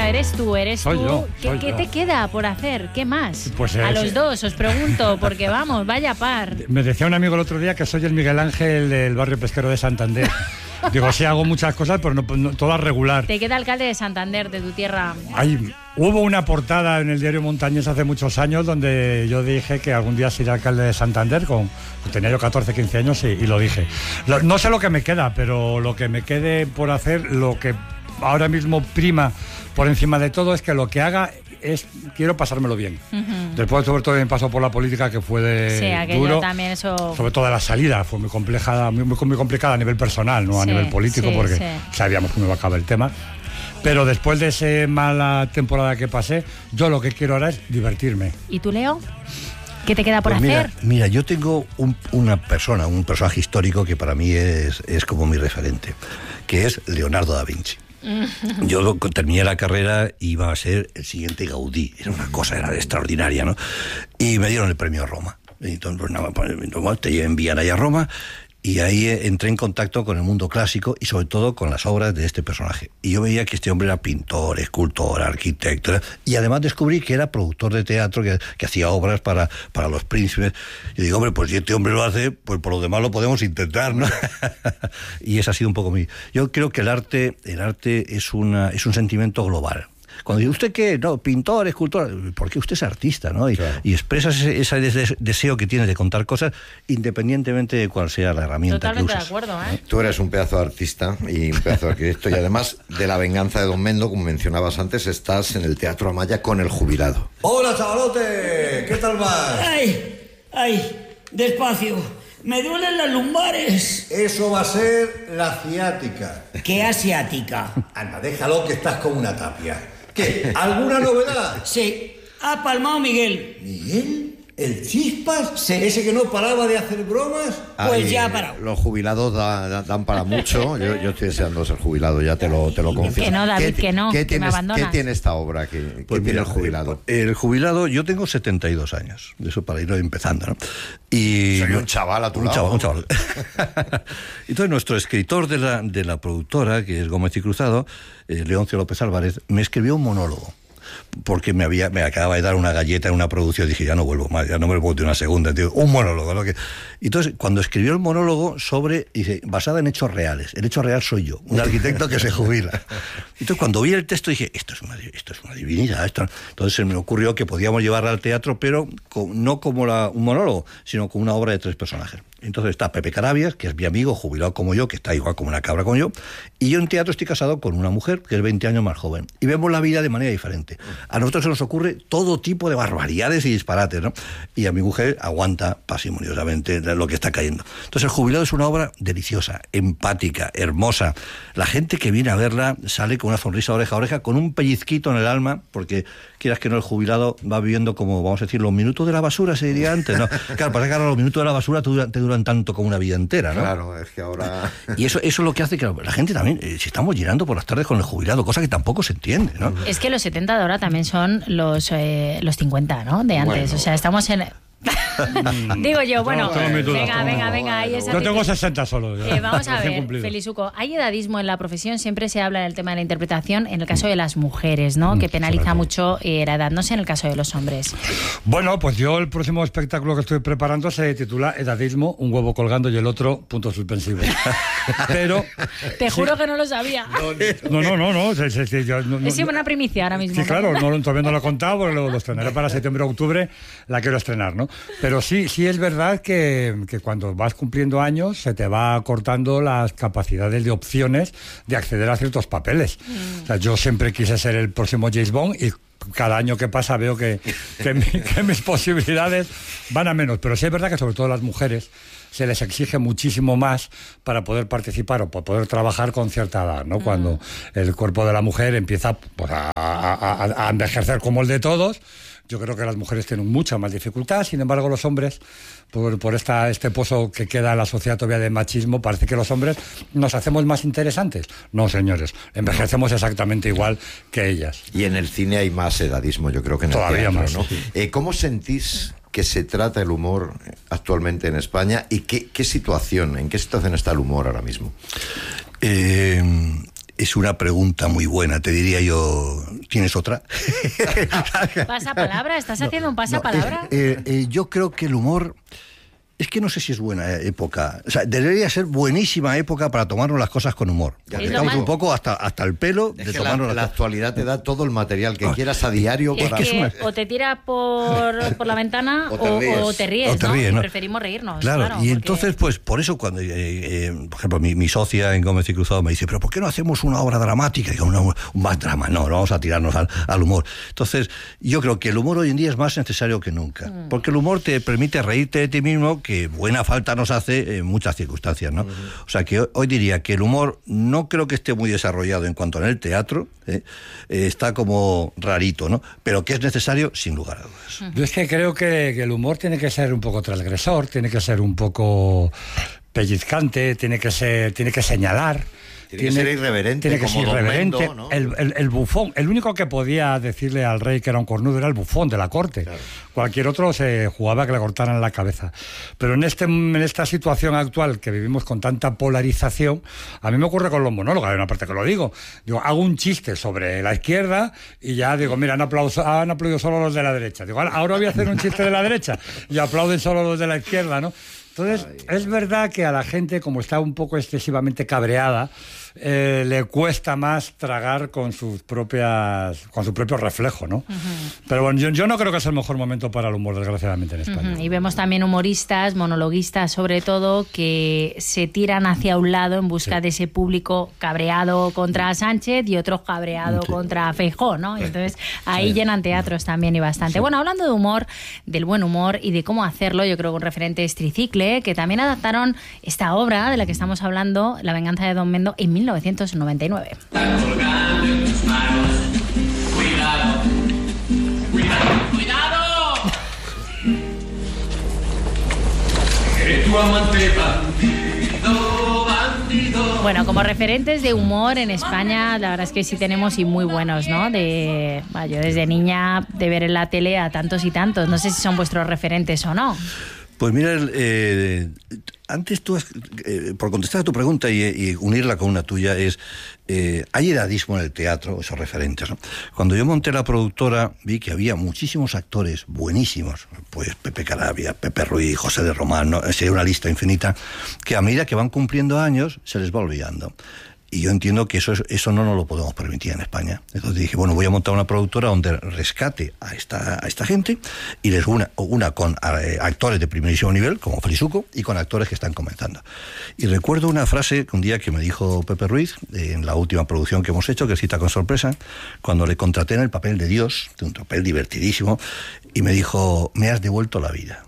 eres tú. Soy yo. ¿Qué te queda por hacer? ¿Qué más? Pues a los dos os pregunto, porque vamos, vaya par. Me decía un amigo el otro día que soy el Miguel Ángel del barrio pesquero de Santander. Digo, sí, hago muchas cosas, pero no todas regular. Te queda alcalde de Santander, de tu tierra. Hubo una portada en el diario Montañés hace muchos años donde yo dije que algún día sería alcalde de Santander, tenía yo 14, 15 años y lo dije. No sé lo que me queda, pero lo que me quede por hacer, lo que ahora mismo prima por encima de todo es que lo que haga quiero pasármelo bien. Después, sobre todo, me pasó por la política, que fue duro. También eso... Sobre todo la salida fue muy complicada a nivel personal, no a nivel político, porque sabíamos cómo iba a acabar el tema. Pero después de esa mala temporada que pasé, yo lo que quiero ahora es divertirme. ¿Y tú, Leo? ¿Qué te queda por hacer? Mira, yo tengo un personaje histórico que para mí es como mi referente, que es Leonardo da Vinci. Yo terminé la carrera y iba a ser el siguiente Gaudí. Era una cosa, era extraordinaria, ¿no? Y me dieron el premio Roma. Entonces, te envían ahí a Roma. Y ahí entré en contacto con el mundo clásico y sobre todo con las obras de este personaje. Y yo veía que este hombre era pintor, escultor, arquitecto, y además descubrí que era productor de teatro, que hacía obras para los príncipes. Y digo, hombre, pues si este hombre lo hace, pues por lo demás lo podemos intentar, ¿no? Y ese ha sido un poco mi... Yo creo que el arte es un sentimiento global. Cuando dice, ¿usted qué? No, pintor, escultor, porque usted es artista, ¿no? Y expresa ese deseo que tiene de contar cosas independientemente de cuál sea la herramienta que uses. Totalmente de acuerdo, ¿eh? Tú eres un pedazo de artista y un pedazo de arquitecto, y además de La venganza de Don Mendo, como mencionabas antes, estás en el Teatro Amaya con El jubilado. ¡Hola, chavalote! ¿Qué tal vas? ¡Ay! Despacio. Me duelen las lumbares. Eso va a ser la ciática. ¿Qué asiática? Anda, déjalo, que estás como una tapia. ¿Qué? ¿Alguna novedad? Sí. Ha palmado Miguel. ¿Miguel? ¿El Chispas? Sí. ¿Ese que no paraba de hacer bromas? Pues ya ha parado. Los jubilados dan para mucho. Yo estoy deseando ser jubilado, ya te lo confieso. Que no, David, que no, que me abandonas. ¿Qué tiene esta obra? ¿Qué tiene el jubilado? El jubilado, yo tengo 72 años, de eso para ir empezando, ¿no? Y soy un chaval a tu lado. Un chaval. Entonces, nuestro escritor de la productora, que es Gómez y Cruzado, Leoncio López Álvarez, me escribió un monólogo. Porque me acababa de dar una galleta en una producción y dije, ya no vuelvo más, ya no me puedo de una segunda, tío, un monólogo, ¿no? Entonces, cuando escribió el monólogo dice, basada en hechos reales, el hecho real soy yo, un arquitecto que se jubila. Entonces, cuando vi el texto dije, esto es una divinidad, Entonces se me ocurrió que podíamos llevarla al teatro, pero no como un monólogo, sino como una obra de 3 personajes. Entonces está Pepe Carabias, que es mi amigo, jubilado como yo, que está igual como una cabra como yo, y yo en teatro estoy casado con una mujer que es 20 años más joven, y vemos la vida de manera diferente. A nosotros se nos ocurre todo tipo de barbaridades y disparates, ¿no? Y a mi mujer aguanta parsimoniosamente lo que está cayendo. Entonces El jubilado es una obra deliciosa, empática, hermosa. La gente que viene a verla sale con una sonrisa oreja a oreja, con un pellizquito en el alma, porque quieras que no, el jubilado va viviendo como, vamos a decir, los minutos de la basura, se diría antes, ¿no? Claro, pasa que ahora los minutos de la basura te duran tanto como una vida entera, ¿no? Claro, es que ahora... Y eso es lo que hace que la gente también, si estamos llenando por las tardes con el jubilado, cosa que tampoco se entiende, ¿no? Es que los 70 de ahora también son los 50, ¿no? De antes, bueno. O sea, estamos en... Digo yo, bueno, venga, ahí esa. Yo tengo 60 solo. Vamos a ver, Felizuco, hay edadismo en la profesión, siempre se habla del tema de la interpretación, en el caso de las mujeres, ¿no? Que penaliza mucho la edad, no sé en el caso de los hombres. Bueno, pues yo el próximo espectáculo que estoy preparando se titula Edadismo, un huevo colgando y el otro puntos suspensivos. Pero... Te juro que no lo sabía. No. Es una primicia ahora mismo. Sí, claro, todavía no lo he contado, pero lo estrenaré para septiembre o octubre, la quiero estrenar, ¿no? Pero sí es verdad que cuando vas cumpliendo años se te va acortando las capacidades de opciones de acceder a ciertos papeles. O sea, yo siempre quise ser el próximo James Bond y cada año que pasa veo que mis posibilidades van a menos. Pero sí es verdad que sobre todo a las mujeres se les exige muchísimo más para poder participar o para poder trabajar con cierta edad, ¿no? Cuando el cuerpo de la mujer empieza pues, a envejecer como el de todos. Yo creo que las mujeres tienen mucha más dificultad, sin embargo los hombres, por este pozo que queda en la sociedad todavía de machismo, parece que los hombres nos hacemos más interesantes. No, señores, envejecemos exactamente igual que ellas. Y en el cine hay más edadismo, yo creo que en el todavía teatro, más, ¿no? Sí. ¿Cómo sentís que se trata el humor actualmente en España y en qué situación está el humor ahora mismo? Es una pregunta muy buena, te diría yo. ¿Tienes otra? ¿Pasapalabra? ¿Estás haciendo un pasapalabra? Yo creo que el humor... Es que no sé si es buena época. O sea, debería ser buenísima época para tomarnos las cosas con humor. Ya estamos un poco hasta el pelo de tomarnos la actualidad te da todo el material que quieras a diario. Es que o te tiras por la ventana o te ríes, ¿no? Preferimos reírnos. Claro, y porque... entonces, pues, por eso cuando, por ejemplo, mi socia en Gómez y Cruzado me dice, pero ¿por qué no hacemos una obra dramática? Digo, más drama, no vamos a tirarnos al humor. Entonces, yo creo que el humor hoy en día es más necesario que nunca. Porque el humor te permite reírte de ti mismo, que buena falta nos hace en muchas circunstancias, ¿no? O sea, que hoy diría que el humor no creo que esté muy desarrollado en cuanto en el teatro, está como rarito, ¿no? Pero que es necesario, sin lugar a dudas. Yo es que creo que el humor tiene que ser un poco transgresor, tiene que ser un poco pellizcante, tiene que señalar. Tiene que ser irreverente. Tiene que ser irreverente. Mendo, ¿no? El bufón, el único que podía decirle al rey que era un cornudo era el bufón de la corte. Claro. Cualquier otro se jugaba que le cortaran la cabeza. Pero en esta situación actual que vivimos con tanta polarización, a mí me ocurre con los monólogos. Hay una parte que lo digo. Hago un chiste sobre la izquierda y ya digo, mira, han aplaudido solo los de la derecha. Digo, ahora voy a hacer un chiste de la derecha y aplauden solo los de la izquierda, ¿no? Entonces, es verdad que a la gente, como está un poco excesivamente cabreada, le cuesta más tragar con su propio reflejo, ¿no? Pero bueno, yo no creo que sea el mejor momento para el humor, desgraciadamente, en España. Y vemos también humoristas, monologuistas sobre todo, que se tiran hacia un lado en busca de ese público cabreado contra Sánchez y otros cabreado contra Feijóo, ¿no? Entonces, ahí llenan teatros también y bastante. Sí. Bueno, hablando de humor, del buen humor y de cómo hacerlo, yo creo que un referente es Tricicle, que también adaptaron esta obra de la que estamos hablando, La venganza de Don Mendo, en 1999. Está colgando en tus manos. Cuidado. Cuidado. Cuidado. Que tu amante bandido, bandido. Bueno, como referentes de humor en España, la verdad es que sí tenemos y muy buenos, ¿no? Yo desde niña de ver en la tele a tantos y tantos. No sé si son vuestros referentes o no. Pues mira, antes tú, por contestar a tu pregunta y unirla con una tuya, hay edadismo en el teatro, esos referentes, ¿no? Cuando yo monté la productora, vi que había muchísimos actores buenísimos, pues Pepe Carabia, Pepe Ruiz, José de Román, ¿no? Sería una lista infinita, que a medida que van cumpliendo años, se les va olvidando. Y yo entiendo que eso no nos lo podemos permitir en España. Entonces dije, bueno, voy a montar una productora donde rescate a esta gente y les una con actores de primerísimo nivel, como Felizuco, y con actores que están comenzando. Y recuerdo una frase que un día que me dijo Pepe Ruiz, en la última producción que hemos hecho, que es Cita con sorpresa, cuando le contraté en el papel de Dios, de un papel divertidísimo, y me dijo, me has devuelto la vida.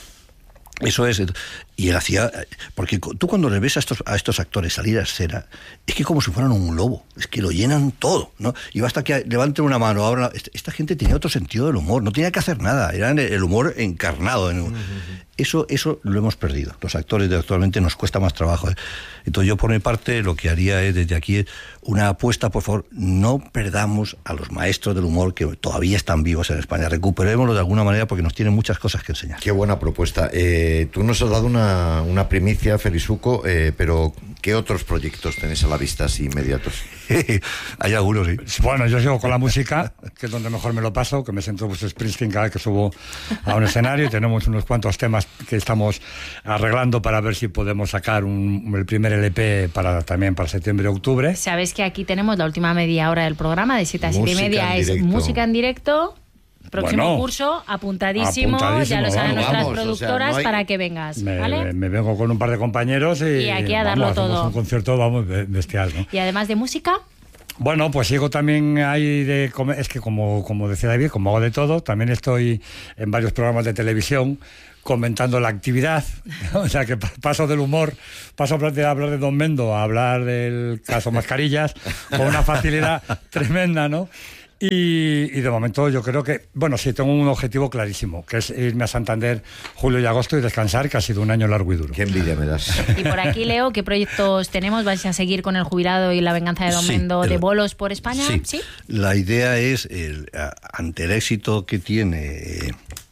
Eso es, y él hacía, porque tú cuando le ves a estos actores salir a escena, es que como si fueran un lobo, es que lo llenan todo, ¿no? Y basta que levanten una mano. Ahora esta gente tenía otro sentido del humor, no tenía que hacer nada, era el humor encarnado. Eso lo hemos perdido. Los actores de actualmente nos cuesta más trabajo. Entonces yo por mi parte lo que haría es desde aquí una apuesta, por favor, no perdamos a los maestros del humor que todavía están vivos en España, recuperémoslo de alguna manera porque nos tienen muchas cosas que enseñar. Qué buena propuesta. Tú nos has dado una primicia, Felizuco, pero ¿qué otros proyectos tenéis a la vista así inmediatos? Hay algunos, sí. Bueno, yo sigo con la música, que es donde mejor me lo paso, que me siento pues Springsteen cada vez que subo a un escenario, y tenemos unos cuantos temas que estamos arreglando para ver si podemos sacar el primer LP también para septiembre-octubre. Sabes que aquí tenemos la última media hora del programa, de 7 a 7 y media, es música en directo. Próximo curso, apuntadísimo, ya lo saben nuestras productoras, para que vengas, ¿vale? Me vengo con un par de compañeros y aquí a darlo todo. Un concierto, bestial, ¿no? Y además de música... Bueno, pues sigo también ahí es que como decía David, como hago de todo, también estoy en varios programas de televisión comentando la actividad, o sea que paso del humor, paso de hablar de Don Mendo a hablar del caso Mascarillas con una facilidad tremenda, ¿no? Y de momento yo creo que, bueno, sí, tengo un objetivo clarísimo, que es irme a Santander julio y agosto y descansar, que ha sido un año largo y duro. Qué envidia me das. Y por aquí, Leo, ¿qué proyectos tenemos? ¿Vais a seguir con El jubilado y La venganza de Don Mendo de bolos por España? Sí. La idea es, ante el éxito que tiene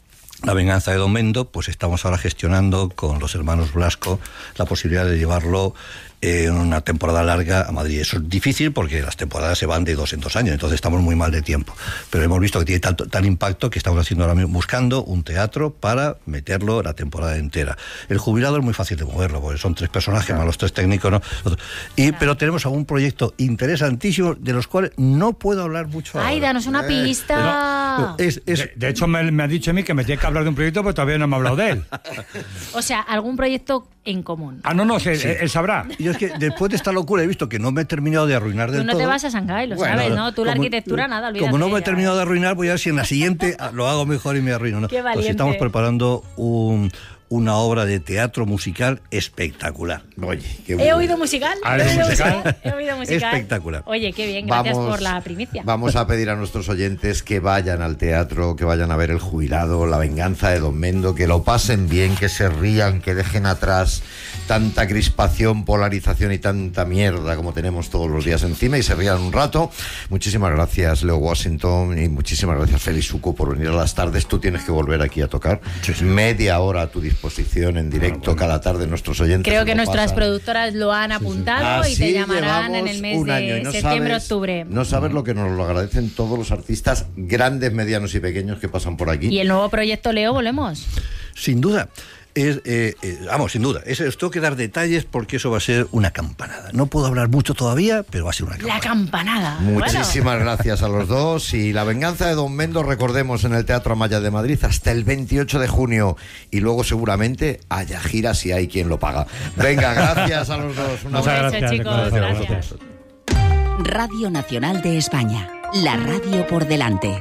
La venganza de Don Mendo, pues estamos ahora gestionando con los hermanos Blasco la posibilidad de llevarlo en una temporada larga a Madrid. Eso es difícil porque las temporadas se van de 2 en 2 años, entonces estamos muy mal de tiempo. Pero hemos visto que tiene tal impacto que estamos haciendo ahora mismo, buscando un teatro para meterlo la temporada entera. El jubilado es muy fácil de moverlo, porque son 3 personajes más los 3 técnicos, ¿no? Pero tenemos algún proyecto interesantísimo de los cuales no puedo hablar mucho ahora. Ay, danos una pista. De hecho, me ha dicho a mí que me tiene que hablar de un proyecto, pero todavía no me ha hablado de él. O sea, algún proyecto en común. No, él sabrá. Yo es que después de esta locura he visto que no me he terminado de arruinar del todo. Tú no te vas a Shanghái, lo sabes, ¿no? Tú la arquitectura, nada, olvídate. Como no me he terminado de arruinar, voy a ver si en la siguiente lo hago mejor y me arruino, ¿no? Qué valiente. Pues estamos preparando una obra de teatro musical espectacular. Oye, qué ¿He oído musical? ¿Has oído musical? He oído musical. Espectacular. Oye, qué bien, gracias por la primicia. Vamos a pedir a nuestros oyentes que vayan al teatro, que vayan a ver El Jubilado, La venganza de Don Mendo, que lo pasen bien, que se rían, que dejen atrás tanta crispación, polarización y tanta mierda como tenemos todos los días encima y se rían un rato. Muchísimas gracias, Leo Washington, y muchísimas gracias, Félix Uco, por venir a las tardes. Tú tienes que volver aquí a tocar. Media hora a tu disposición en directo cada tarde, nuestros oyentes. Creo que nuestras productoras lo han apuntado y te llamarán en el mes de septiembre-octubre. No sabes lo que nos lo agradecen todos los artistas grandes, medianos y pequeños que pasan por aquí. ¿Y el nuevo proyecto, Leo, volvemos? Sin duda. Sin duda. Os tengo que dar detalles porque eso va a ser una campanada. No puedo hablar mucho todavía, pero va a ser una campanada. La campanada. Muchísimas gracias a los dos. Y La venganza de Don Mendo, recordemos, en el Teatro Amaya de Madrid hasta el 28 de junio. Y luego seguramente haya gira si hay quien lo paga. Venga, gracias a los dos. Muchas gracias, chicos. Gracias. Radio Nacional de España. La radio por delante.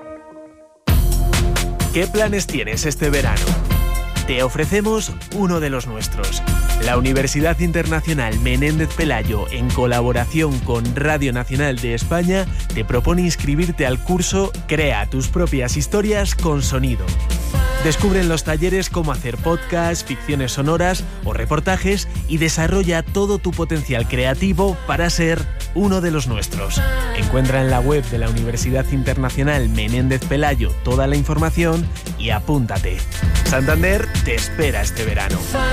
¿Qué planes tienes este verano? Te ofrecemos uno de los nuestros. La Universidad Internacional Menéndez Pelayo, en colaboración con Radio Nacional de España, te propone inscribirte al curso Crea tus propias historias con sonido. Descubre en los talleres cómo hacer podcasts, ficciones sonoras o reportajes y desarrolla todo tu potencial creativo para ser uno de los nuestros. Encuentra en la web de la Universidad Internacional Menéndez Pelayo toda la información y apúntate. Santander te espera este verano.